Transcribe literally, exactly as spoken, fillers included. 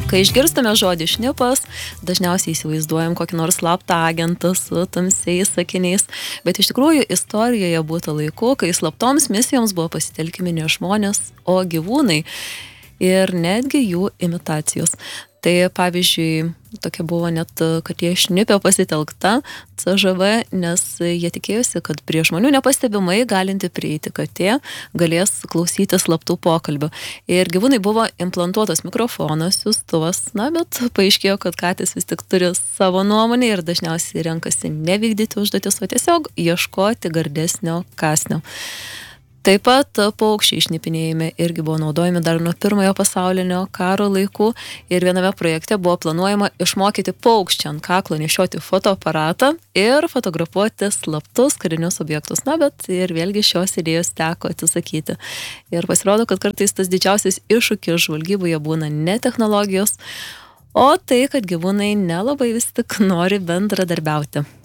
Kai išgirstame žodį šnipas, dažniausiai įsivaizduojam kokį nors slaptą agentą su tamsiais sakiniais, bet iš tikrųjų istorijoje būta laikų, kai slaptoms misijoms buvo pasitelkiami ne žmonės, o gyvūnai ir netgi jų imitacijos. Tai pavyzdžiui, tokia buvo net katė šnipė pasitelkta C Ž V, nes jie tikėjosi, kad prie žmonių nepastebimai galinti prieiti katė galės klausyti slaptų pokalbių. Ir gyvūnai buvo implantuotas mikrofonas, siųstuvas, na, bet paaiškėjo, kad katės vis tik turi savo nuomonę ir dažniausiai renkasi nevykdyti užduotis, o tiesiog ieškoti gardesnio kąsnio. Taip pat paukščiai šnipinėjime irgi buvo naudojami dar nuo pirmojo pasaulinio karo laikų ir viename projekte buvo planuojama išmokyti paukščią ant kaklo nešioti fotoaparatą ir fotografuoti slaptus karinius objektus. Na, bet ir vėlgi šios idėjos teko atsisakyti. Ir pasirodo, kad kartais tas didžiausias iššūkis žvalgyboje būna ne technologijos, o tai, kad gyvūnai nelabai vis tik nori bendradarbiauti.